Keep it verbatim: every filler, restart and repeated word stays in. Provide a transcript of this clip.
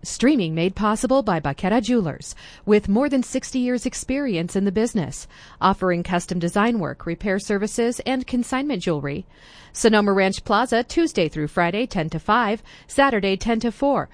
Streaming made possible by Baqueta Jewelers, with more than sixty years experience in the business, offering custom design work, repair services, and consignment jewelry. Sonoma Ranch Plaza, Tuesday through Friday, ten to five, Saturday, ten to four.